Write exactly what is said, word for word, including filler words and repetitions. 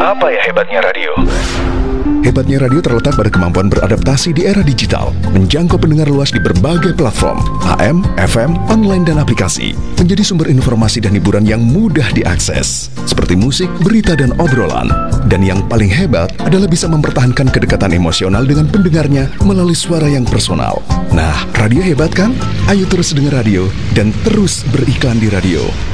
Apa ya hebatnya radio? Hebatnya radio terletak pada kemampuan beradaptasi di era digital, menjangkau pendengar luas di berbagai platform, A M, F M, online, dan aplikasi, menjadi sumber informasi dan hiburan yang mudah diakses, seperti musik, berita, dan obrolan. Dan yang paling hebat adalah bisa mempertahankan kedekatan emosional dengan pendengarnya melalui suara yang personal. Nah, radio hebat kan? Ayo terus dengar radio dan terus beriklan di radio.